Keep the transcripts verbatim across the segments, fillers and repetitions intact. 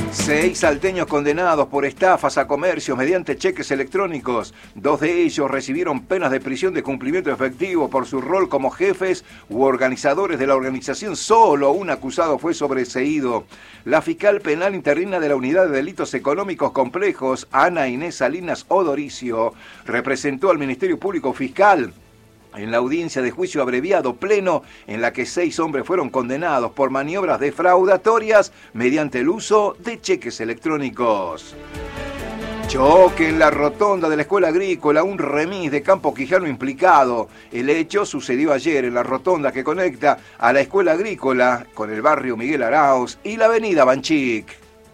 Seis salteños condenados por estafas a comercios mediante cheques electrónicos. Dos de ellos recibieron penas de prisión de cumplimiento efectivo por su rol como jefes u organizadores de la organización. Solo un acusado fue sobreseído. La fiscal penal interina de la Unidad de Delitos Económicos Complejos, Ana Inés Salinas Odoricio, representó al Ministerio Público Fiscal en la audiencia de juicio abreviado pleno, en la que seis hombres fueron condenados por maniobras defraudatorias mediante el uso de cheques electrónicos. Choque en la rotonda de la Escuela Agrícola, un remis de Campo Quijano implicado. El hecho sucedió ayer en la rotonda que conecta a la Escuela Agrícola con el barrio Miguel Arauz y la avenida Banchic.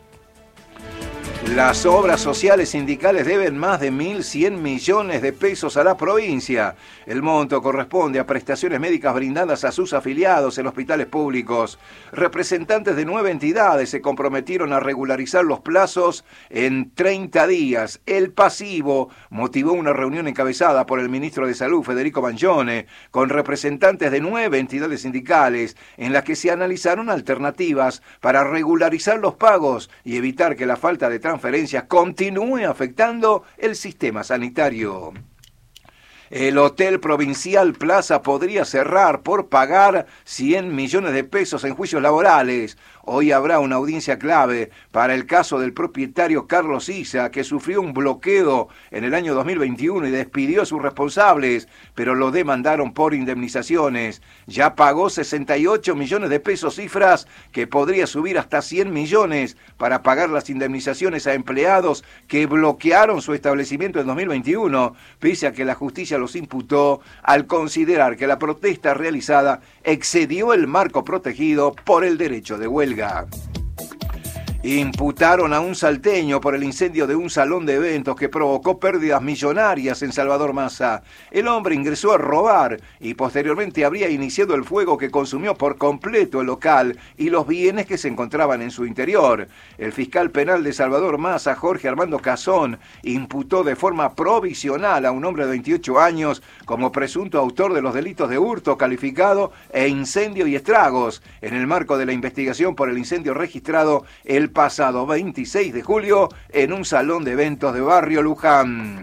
Las obras sociales sindicales deben más de mil cien millones de pesos a la provincia. El monto corresponde a prestaciones médicas brindadas a sus afiliados en hospitales públicos. Representantes de nueve entidades se comprometieron a regularizar los plazos en treinta días. El pasivo motivó una reunión encabezada por el ministro de Salud, Federico Mangione, con representantes de nueve entidades sindicales, en las que se analizaron alternativas para regularizar los pagos y evitar que la falta de transferencias continúe afectando el sistema sanitario. El Hotel Provincial Plaza podría cerrar por pagar cien millones de pesos en juicios laborales. Hoy habrá una audiencia clave para el caso del propietario Carlos Isa, que sufrió un bloqueo en el año dos mil veintiuno y despidió a sus responsables, pero lo demandaron por indemnizaciones. Ya pagó sesenta y ocho millones de pesos, cifras que podría subir hasta cien millones para pagar las indemnizaciones a empleados que bloquearon su establecimiento en dos mil veintiuno, pese a que la justicia los imputó al considerar que la protesta realizada excedió el marco protegido por el derecho de huelga. Imputaron a un salteño por el incendio de un salón de eventos que provocó pérdidas millonarias en Salvador Massa. El hombre ingresó a robar y posteriormente habría iniciado el fuego que consumió por completo el local y los bienes que se encontraban en su interior. El fiscal penal de Salvador Massa, Jorge Armando Cazón, imputó de forma provisional a un hombre de veintiocho años como presunto autor de los delitos de hurto calificado e incendio y estragos, en el marco de la investigación por el incendio registrado el pasado veintiséis de julio en un salón de eventos de Barrio Luján.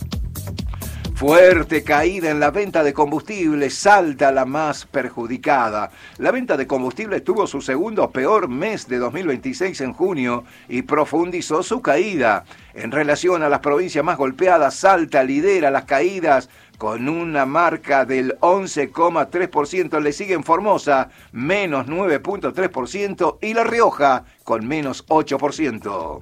Fuerte caída en la venta de combustible, Salta la más perjudicada. La venta de combustible tuvo su segundo peor mes de dos mil veintiséis en junio y profundizó su caída. En relación a las provincias más golpeadas, Salta lidera las caídas con una marca del once coma tres por ciento, le siguen Formosa, menos nueve coma tres por ciento, y La Rioja, con menos ocho por ciento.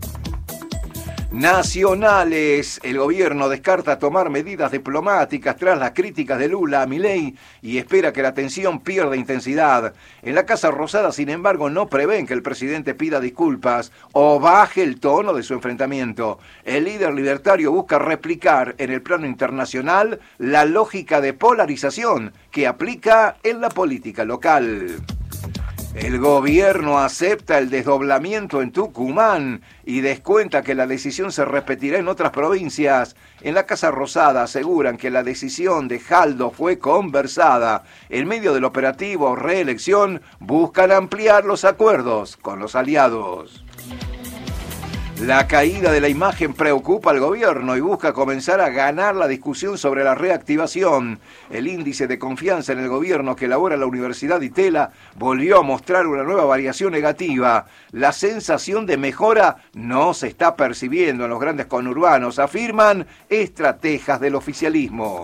Nacionales. El gobierno descarta tomar medidas diplomáticas tras las críticas de Lula a Milei y espera que la tensión pierda intensidad. En la Casa Rosada, sin embargo, no prevén que el presidente pida disculpas o baje el tono de su enfrentamiento. El líder libertario busca replicar en el plano internacional la lógica de polarización que aplica en la política local. El gobierno acepta el desdoblamiento en Tucumán y descuenta que la decisión se repetirá en otras provincias. En la Casa Rosada aseguran que la decisión de Jaldo fue conversada. En medio del operativo reelección buscan ampliar los acuerdos con los aliados. La caída de la imagen preocupa al gobierno y busca comenzar a ganar la discusión sobre la reactivación. El índice de confianza en el gobierno que elabora la Universidad Itela volvió a mostrar una nueva variación negativa. La sensación de mejora no se está percibiendo en los grandes conurbanos, afirman estrategas del oficialismo.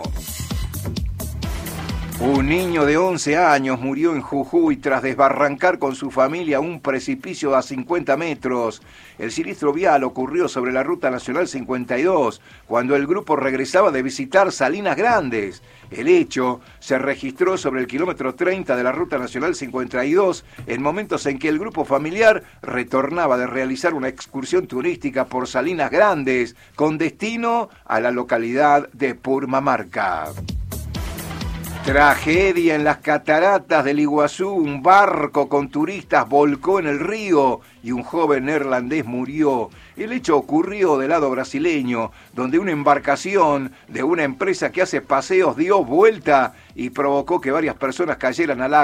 Un niño de once años murió en Jujuy tras desbarrancar con su familia un precipicio a cincuenta metros. El siniestro vial ocurrió sobre la Ruta Nacional cincuenta y dos, cuando el grupo regresaba de visitar Salinas Grandes. El hecho se registró sobre el kilómetro treinta de la Ruta Nacional cincuenta y dos, en momentos en que el grupo familiar retornaba de realizar una excursión turística por Salinas Grandes, con destino a la localidad de Purmamarca. Tragedia en las cataratas del Iguazú. Un barco con turistas volcó en el río y un joven neerlandés murió. El hecho ocurrió del lado brasileño, donde una embarcación de una empresa que hace paseos dio vuelta y provocó que varias personas cayeran al agua.